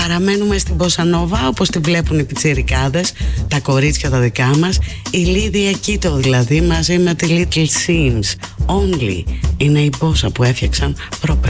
Παραμένουμε στην Μποσανόβα όπως την βλέπουν οι πιτσιρικάδες, τα κορίτσια τα δικά μας. Η Λίδια Κίτο δηλαδή μαζί με τη Little Sims. Only είναι η μπόσα που έφτιαξαν